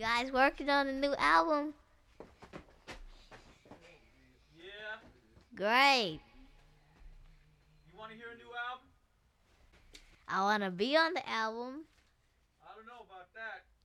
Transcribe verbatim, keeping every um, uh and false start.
guys working on a new album? Yeah. Great. You want to hear a new album? I want to be on the album. I don't know about that.